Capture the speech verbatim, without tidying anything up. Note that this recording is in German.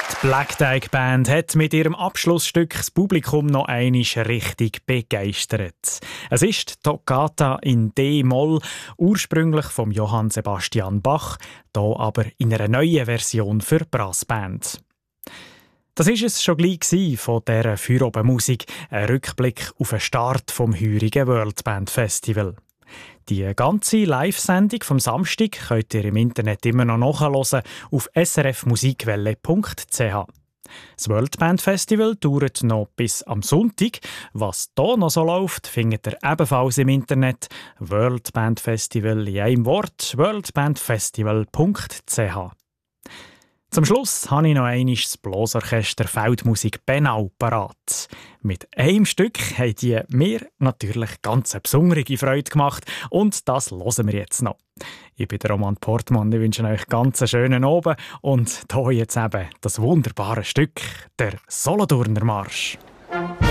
Die Black Dyke Band hat mit ihrem Abschlussstück das Publikum noch einmal richtig begeistert. Es ist die Toccata in D-Moll, ursprünglich von Johann Sebastian Bach, hier aber in einer neuen Version für Brassband. Das war es schon gleich von dieser Feierabendmusik, ein Rückblick auf den Start vom heurigen World Band Festival. Die ganze Live-Sendung vom Samstag könnt ihr im Internet immer noch nachhören auf s r f musikwelle punkt c h. Das World Band Festival dauert noch bis am Sonntag. Was hier noch so läuft, findet ihr ebenfalls im Internet. World Band Festival in einem Wort, worldbandfestival punkt c h. Zum Schluss habe ich noch einmal das Blasorchester Feldmusik Benau parat. Mit einem Stück haben die mir natürlich ganz eine besondere Freude gemacht und das hören wir jetzt noch. Ich bin der Roman Portmann, ich wünsche euch ganz einen schönen Abend und hier jetzt eben das wunderbare Stück, der Solothurner Marsch.